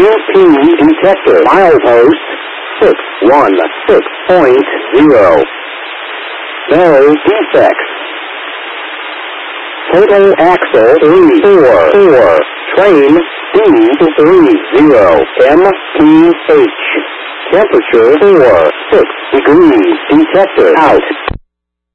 UP detector. Milepost 616.0. No defects. Total axle 344. Train D30 MPH. Temperature 46 degrees. Detector out.